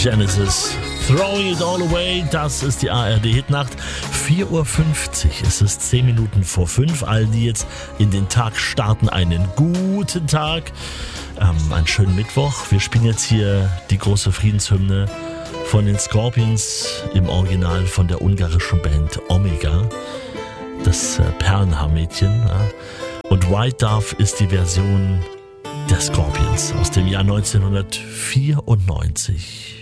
Genesis, Throwing It All Away, das ist die ARD-Hitnacht. 4.50 Uhr, es ist 10 Minuten vor 5. All die jetzt in den Tag starten, einen guten Tag, einen schönen Mittwoch. Wir spielen jetzt hier die große Friedenshymne von den Scorpions, im Original von der ungarischen Band Omega, das Perlenhaarmädchen. Ja. Und White Dove ist die Version der Scorpions aus dem Jahr 1994.